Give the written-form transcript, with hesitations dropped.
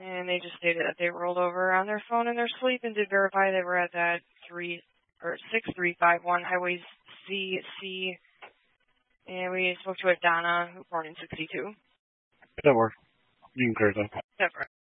And they just stated that they rolled over on their phone in their sleep and did verify they were at that 6351 Highway CC. And we spoke to a Donna, who born in 62. That works. You can clear that. That's right.